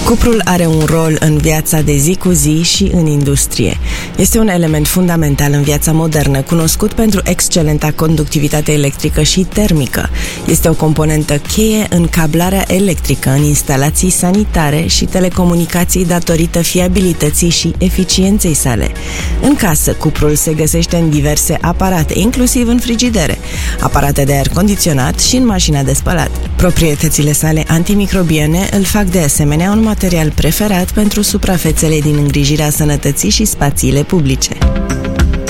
Cuprul are un rol în viața de zi cu zi și în industrie. Este un element fundamental în viața modernă, cunoscut pentru excelenta conductivitate electrică și termică. Este o componentă cheie în cablarea electrică, în instalații sanitare și telecomunicații datorită fiabilității și eficienței sale. În casă, cuprul se găsește în diverse aparate, inclusiv în frigidere, aparate de aer condiționat și în mașina de spălat. Proprietățile sale antimicrobiene îl fac de asemenea un material preferat pentru suprafețele din îngrijirea sănătății și spațiile publice.